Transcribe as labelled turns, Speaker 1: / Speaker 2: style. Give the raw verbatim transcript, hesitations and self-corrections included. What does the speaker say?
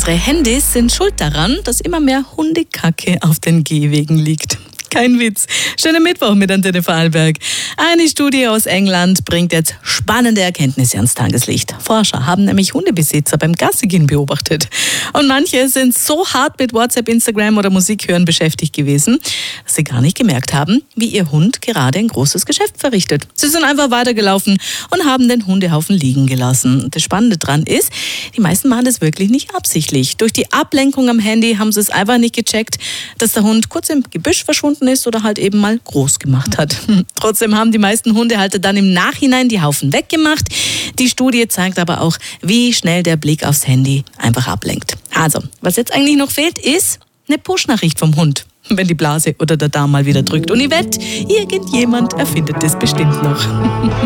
Speaker 1: Unsere Handys sind schuld daran, dass immer mehr Hundekacke auf den Gehwegen liegt. Kein Witz. Schönen Mittwoch mit Antenne Vorarlberg. Eine Studie aus England bringt jetzt spannende Erkenntnisse ans Tageslicht. Forscher haben nämlich Hundebesitzer beim Gassigehen beobachtet. Und manche sind so hart mit WhatsApp, Instagram oder Musik hören beschäftigt gewesen, dass sie gar nicht gemerkt haben, wie ihr Hund gerade ein großes Geschäft verrichtet. Sie sind einfach weitergelaufen und haben den Hundehaufen liegen gelassen. Das Spannende dran ist, die meisten machen das wirklich nicht absichtlich. Durch die Ablenkung am Handy haben sie es einfach nicht gecheckt, dass der Hund kurz im Gebüsch verschwunden ist oder halt eben mal groß gemacht hat. Trotzdem haben die meisten Hundehalter dann im Nachhinein die Haufen weggemacht. Die Studie zeigt aber auch, wie schnell der Blick aufs Handy einfach ablenkt. Also, was jetzt eigentlich noch fehlt, ist eine Push-Nachricht vom Hund, wenn die Blase oder der Darm mal wieder drückt. Und ich wette, irgendjemand erfindet das bestimmt noch.